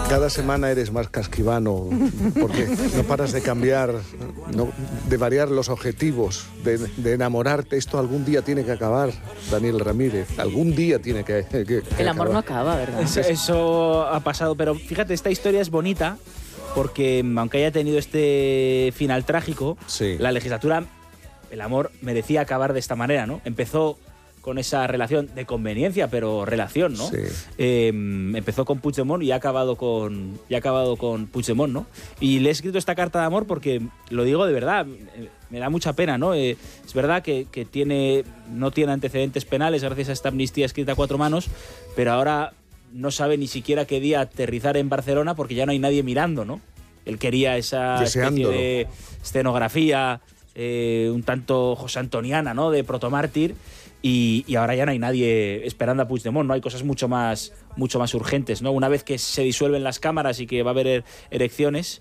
Cada semana eres más casquivano, porque no paras de cambiar, de variar los objetivos, de enamorarte. Esto algún día tiene que acabar, Daniel Ramírez. Algún día tiene que El amor acabar. no acaba, ¿verdad? Eso ha pasado, pero fíjate, esta historia es bonita porque aunque haya tenido este final trágico, Sí. la legislatura, el amor merecía acabar de esta manera, ¿no? Empezó con esa relación de conveniencia, pero relación, ¿no? Sí. Empezó con Puigdemont y ha acabado con Puigdemont, ¿no? Y le he escrito esta carta de amor porque, lo digo de verdad, me da mucha pena, ¿no? Es verdad que no tiene antecedentes penales gracias a esta amnistía escrita a 4 manos, pero ahora no sabe ni siquiera qué día aterrizar en Barcelona porque ya no hay nadie mirando, ¿no? Él quería esa especie Deseándolo. de escenografía un tanto José Antoniana, ¿no? De protomártir. Y ahora ya no hay nadie esperando a Puigdemont, ¿no? Hay cosas mucho más urgentes, ¿no? Una vez que se disuelven las cámaras y que va a haber elecciones,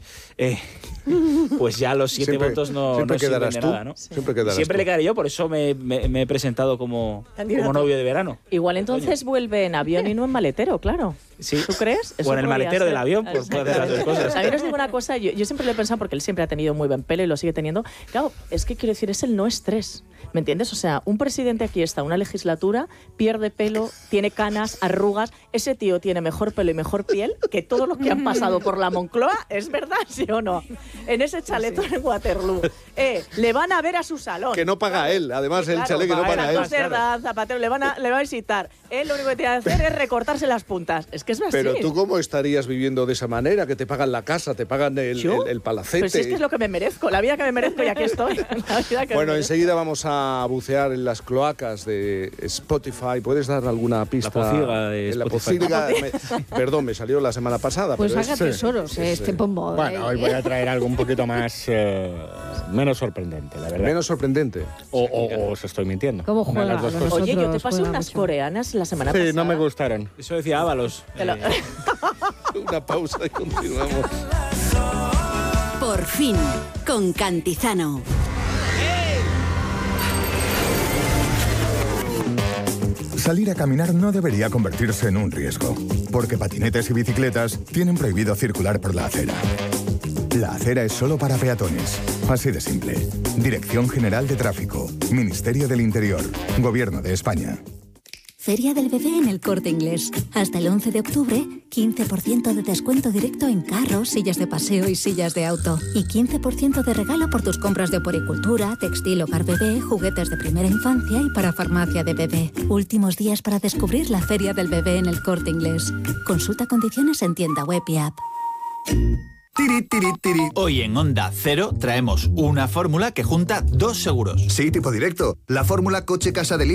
pues ya los 7 votos no sirven quedarás de tú. nada, ¿no? Siempre quedarás Siempre tú. le quedaré yo, por eso me he presentado como novio de verano. Igual entonces vuelve en avión y no en maletero, claro. Sí. ¿Tú crees? Eso O en el podría maletero ser. del avión, pues puede hacer las dos cosas. También os digo una cosa, yo siempre lo he pensado porque él siempre ha tenido muy buen pelo y lo sigue teniendo. Claro, es que quiero decir, es el no estrés. ¿Me entiendes? O sea, un presidente aquí está, una legislatura, pierde pelo, tiene canas, arrugas. Ese tío tiene mejor pelo y mejor piel que todos los que han pasado por la Moncloa. ¿Es verdad, sí o no? En ese chaletón en Waterloo. Le van a ver a su salón. Que no paga él, además el Claro, chalet que no paga él. Santos Cerdán, Zapatero, le va a visitar. Él lo único que tiene que hacer es recortarse las puntas. Es que es así. Pero tú, ¿cómo estarías viviendo de esa manera? Que te pagan la casa, te pagan el palacete. Pues es que es lo que me merezco, la vida que me merezco y aquí estoy. La vida que Bueno, me enseguida vamos a bucear en las cloacas de Spotify. ¿Puedes dar alguna pista? La pocilga de En la Spotify. pocilga, perdón, me salió la semana pasada. Pues pero haga es- tesoros, este pombo. Bueno, hoy voy a traer algo un poquito más menos sorprendente, la verdad. menos sorprendente. O os estoy mintiendo. ¿Cómo Una de juega? las dos Los cosas. Oye, yo te Nosotros pasé juega unas mucho. coreanas la semana Sí, pasada. no me gustaron. Eso decía Ábalos. Te lo- Una pausa y continuamos. Por fin, con Cantizano. Salir a caminar no debería convertirse en un riesgo, porque patinetes y bicicletas tienen prohibido circular por la acera. La acera es solo para peatones. Así de simple. Dirección General de Tráfico. Ministerio del Interior. Gobierno de España. Feria del Bebé en El Corte Inglés. Hasta el 11 de octubre, 15% de descuento directo en carros, sillas de paseo y sillas de auto. Y 15% de regalo por tus compras de puericultura, textil, hogar bebé, juguetes de primera infancia y para farmacia de bebé. Últimos días para descubrir la Feria del Bebé en El Corte Inglés. Consulta condiciones en tienda web y app. Hoy en Onda Cero traemos una fórmula que junta 2 seguros. Sí, tipo directo. La fórmula coche-casa del